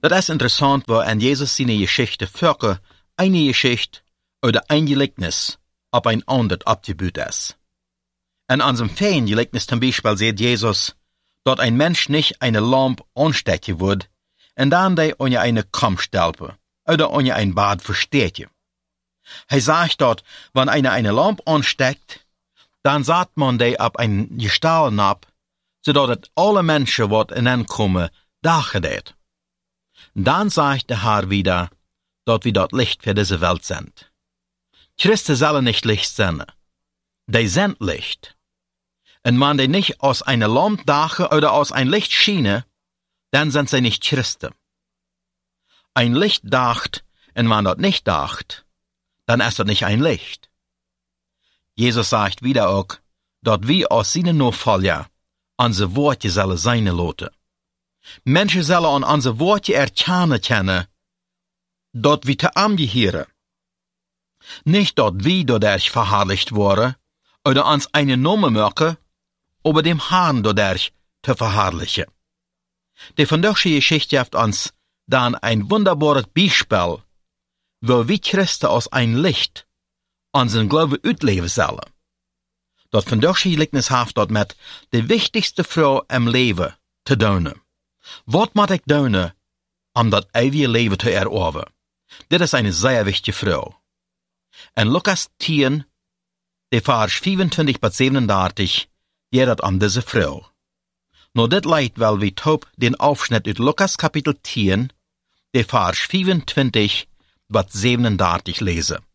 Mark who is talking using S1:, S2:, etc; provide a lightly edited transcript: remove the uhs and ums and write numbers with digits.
S1: Dat is interessant, waar en Jesus seine Geschichte vorke, eine Geschichte oder ein Gleichnis auf ein ander abgebaut ist. In unserem Feriengleichnis zum Beispiel sagt Jesus, dort ein Mensch nicht eine Lampe anstecken wird, und dann der ohne eine Kamm stelpe, oder ohne ein Bad verstecken. Er sagt dort, wenn einer eine Lampe ansteckt, dann sagt man die ab ein Gestahlen ab, zodat alle Menschen, wat inankommen, dagen deed. Dann sagt der Herr wieder, dat wir dort Licht für diese Welt sind. Christen sollen nicht Licht sein. Die sind Licht. Und wenn die nicht aus einer Lampe dagen oder aus ein Licht schienen, dann sind sie nicht Christen. Ein Licht dacht, und wenn das nicht dacht, dann ist das nicht ein Licht. Jesus sagt wieder auch, dass wir aus seinen Nachfolger unsere Worte sollen seine loten. Menschen sollen an unsere Worte erkennen, dass wir zu ihm gehören. Nicht, dass wir dadurch verherrlicht worden oder uns eine Nummer machen, aber dem Herrn dadurch zu verherrlichen. Die vandaagse Geschichte hat uns dann ein wunderbares Beispiel, wo wir Christen aus ein Licht unseren Glauben uitleven sollen. Dat vandaagse Gleichnis heeft dat met de wichtigste Frau im Leben te doen. Wat moet ik doen om dat eeuwige leven te eroberen? Dit is een zeer wichtige Frau. En Lukas 10, de vers 25 bis 37, geht dat om deze Frau. Nou dit leidt wel wie top den Aufschnitt uit Lukas Kapitel 10, de vers 25 bis 37 lesen.